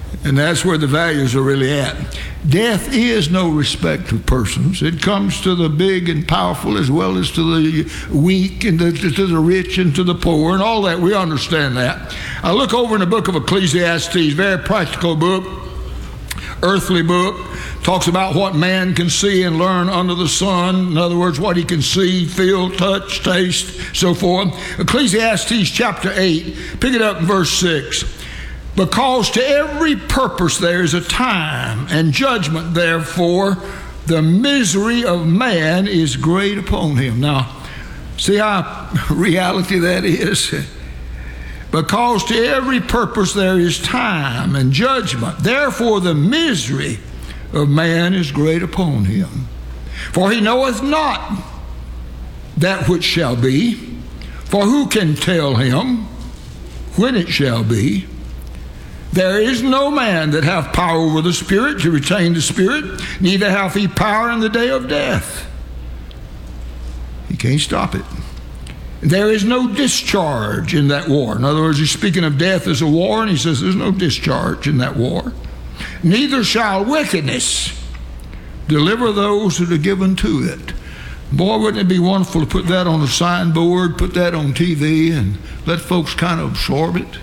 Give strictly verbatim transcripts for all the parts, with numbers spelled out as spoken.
And that's where the values are really at. Death is no respect of persons. It comes to the big and powerful as well as to the weak and to, to the rich and to the poor and all that. We understand that. I look over in the book of Ecclesiastes, very practical book, earthly book. Talks about what man can see and learn under the sun. In other words, what he can see, feel, touch, taste, so forth. Ecclesiastes chapter eight, pick it up in verse six. Because to every purpose there is a time, and judgment, therefore, the misery of man is great upon him. Now, see how reality that is? Because to every purpose there is time and judgment, therefore the misery of man is great upon him. For he knoweth not that which shall be, for who can tell him when it shall be? There is no man that hath power over the Spirit to retain the Spirit, neither hath he power in the day of death. He can't stop it. There is no discharge in that war. In other words, he's speaking of death as a war, and he says there's no discharge in that war. Neither shall wickedness deliver those that are given to it. Boy, wouldn't it be wonderful to put that on a signboard, put that on T V, and let folks kind of absorb it?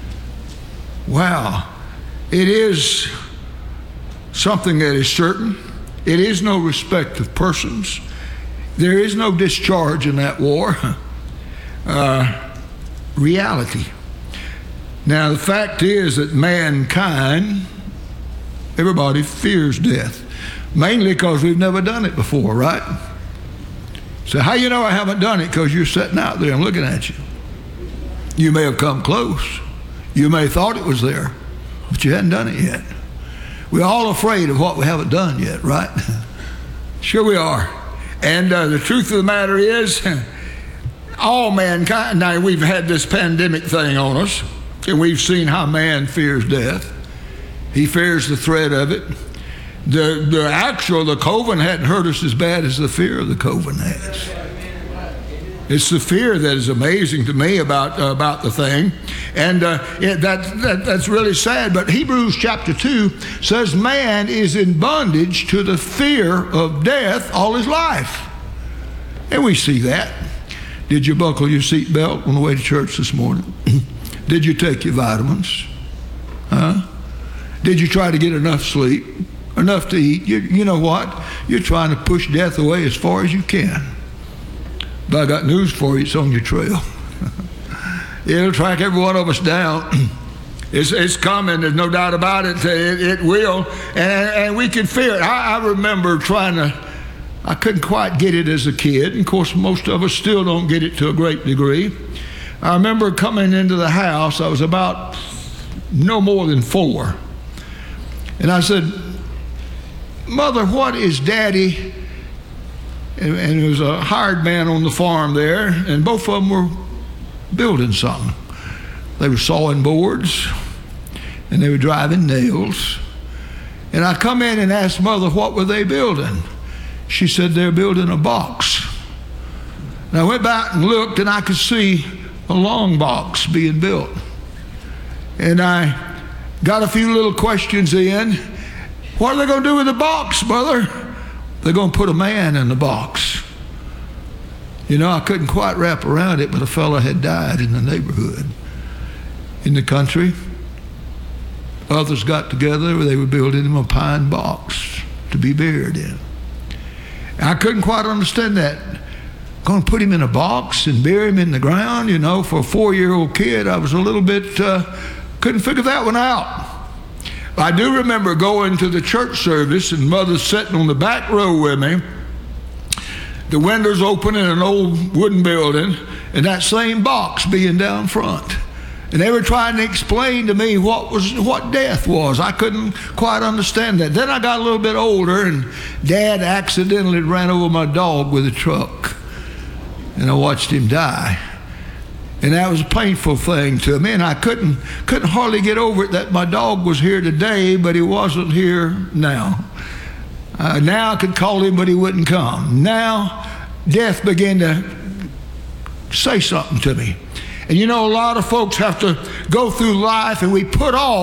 Wow. It is something that is certain. It is no respect of persons. There is no discharge in that war. Uh, reality. Now, the fact is that mankind, everybody fears death, mainly because we've never done it before, right? So how you know I haven't done it? Because you're sitting out there and looking at you. You may have come close. You may have thought it was there, but you hadn't done it yet. We're all afraid of what we haven't done yet, right? Sure we are. And uh, the truth of the matter is, all mankind, now we've had this pandemic thing on us, and we've seen how man fears death. He fears the threat of it. The, the actual, the COVID hadn't hurt us as bad as the fear of the COVID has. It's the fear that is amazing to me about uh, about the thing, and uh, it, that, that that's really sad. But Hebrews chapter two says man is in bondage to the fear of death all his life, and we see that. Did you buckle your seatbelt on the way to church this morning? Did you take your vitamins? Huh? Did you try to get enough sleep, enough to eat? You, you know what? You're trying to push death away as far as you can. But I got news for you, it's on your trail. It'll track every one of us down. It's, it's coming, there's no doubt about it. It, it will, and, and we can fear it. I, I remember trying to, I couldn't quite get it as a kid. And of course, most of us still don't get it to a great degree. I remember coming into the house, I was about no more than four. And I said, Mother, what is Daddy? And, and there was a hired man on the farm there, and both of them were building something. They were sawing boards, and they were driving nails. And I come in and asked Mother, what were they building? She said, they're building a box. And I went back and looked, and I could see a long box being built. And I got a few little questions in. What are they going to do with the box, Mother? They're going to put a man in the box. You know, I couldn't quite wrap around it, but a fellow had died in the neighborhood, in the country. Others got together, they were building him a pine box to be buried in. I couldn't quite understand that. Going to put him in a box and bury him in the ground, you know, for a four-year-old kid, I was a little bit, uh, couldn't figure that one out. I do remember going to the church service and Mother sitting on the back row with me, the windows open in an old wooden building, and that same box being down front. And they were trying to explain to me what was what death was. I couldn't quite understand that. Then I got a little bit older, and Dad accidentally ran over my dog with a truck, and I watched him die. And that was a painful thing to me, and I couldn't couldn't hardly get over it that my dog was here today, but he wasn't here now. Uh, now I could call him, but he wouldn't come. Now death began to say something to me. And you know, a lot of folks have to go through life, and we put off